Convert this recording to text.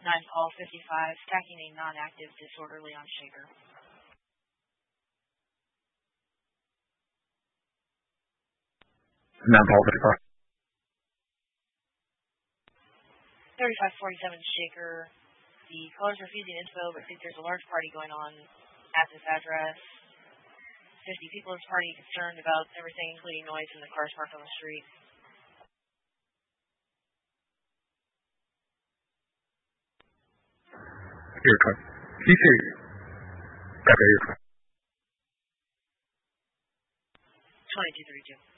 9-call 55, stacking a non-active disorderly on Shaker. Non-call 55. 3547 Shaker. The caller's refusing info, but think there's a large party going on at this address. 50 people in this party concerned about everything, including noise in the cars parked on the street. Your car. Can you say back at your car? 2232.